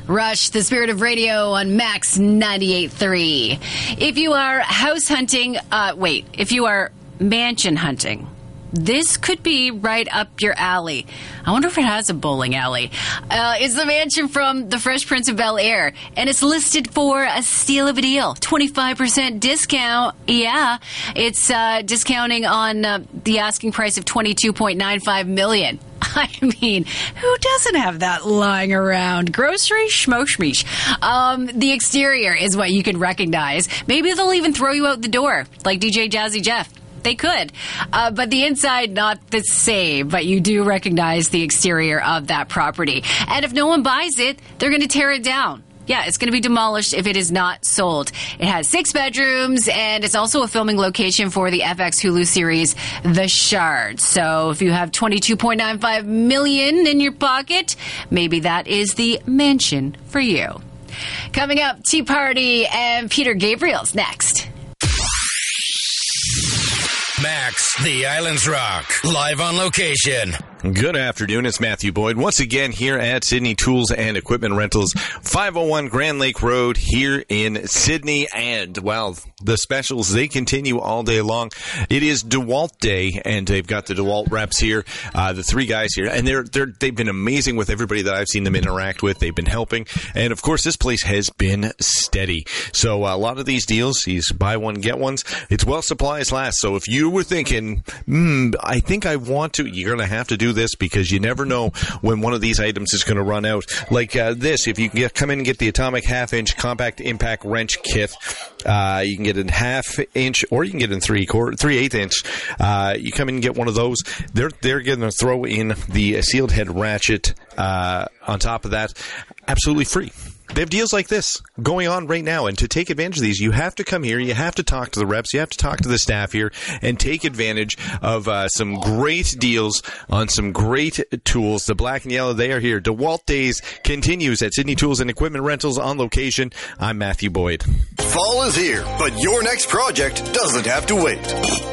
Rush, the spirit of radio on Max 98.3. If you are house hunting, if you are mansion hunting, this could be right up your alley. I wonder if it has a bowling alley. It's the mansion from The Fresh Prince of Bel-Air, and it's listed for a steal of a deal. 25% discount. Yeah, it's discounting on the asking price of $22.95 million. I mean, who doesn't have that lying around? Grocery schmoshmish. The exterior is what you can recognize. Maybe they'll even throw you out the door, like DJ Jazzy Jeff. They could. But the inside, not the same. But you do recognize the exterior of that property. And if no one buys it, they're going to tear it down. Yeah, it's going to be demolished if it is not sold. It has 6 bedrooms, and it's also a filming location for the FX Hulu series, The Shard. So if you have $22.95 million in your pocket, maybe that is the mansion for you. Coming up, Tea Party and Peter Gabriel's next. Max, the Islands Rock, live on location. Good afternoon, it's Matthew Boyd once again here at Sydney Tools and Equipment Rentals, 501 Grand Lake Road here in Sydney. And, well, the specials, they continue all day long. It is DeWalt Day, and they've got the DeWalt reps here, the 3 guys here, and they've been amazing with everybody that I've seen them interact with. They've been helping, and of course, this place has been steady. So a lot of these deals, these buy one, get ones, it's while supplies last. So if you were thinking, I think I want to, you're going to have to do this, because you never know when one of these items is going to run out. Like this, if you can come in and get the Atomic half-inch compact impact wrench kit, you can get it in half-inch, or you can get it in 3/8 inch. You come in and get one of those. They're going to throw in the sealed head ratchet on top of that, absolutely free. They have deals like this going on right now, and to take advantage of these, you have to come here, you have to talk to the reps, you have to talk to the staff here, and take advantage of some great deals on some great tools. The black and yellow, they are here. DeWalt Days continues at Sydney Tools and Equipment Rentals on location. I'm Matthew Boyd. Fall is here, but your next project doesn't have to wait.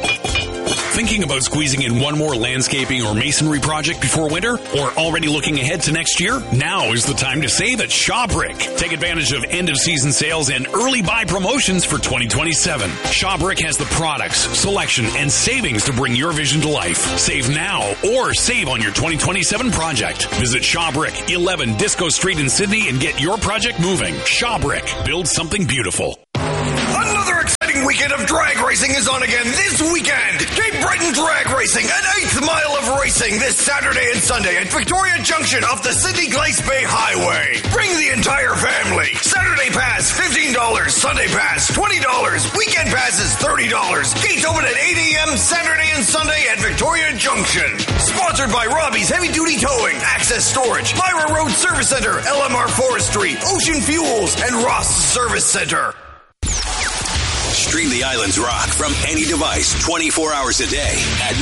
Thinking about squeezing in one more landscaping or masonry project before winter? Or already looking ahead to next year? Now is the time to save at Shawbrick. Take advantage of end-of-season sales and early buy promotions for 2027. Shawbrick has the products, selection, and savings to bring your vision to life. Save now or save on your 2027 project. Visit Shawbrick, 11 Disco Street in Sydney, and get your project moving. Shawbrick. Build something beautiful. Another exciting weekend of drag racing is on again this weekend. Cape Breton Drag Racing, an 8th mile of racing this Saturday and Sunday at Victoria Junction off the Sydney-Glace Bay Highway. Bring the entire family. Saturday pass, $15. Sunday pass, $20. Weekend passes, $30. Gates open at 8 a.m. Saturday and Sunday at Victoria Junction. Sponsored by Robbie's Heavy Duty Towing, Access Storage, Myra Road Service Center, LMR Forestry, Ocean Fuels, and Ross Service Center. Stream the Islands Rock from any device 24 hours a day at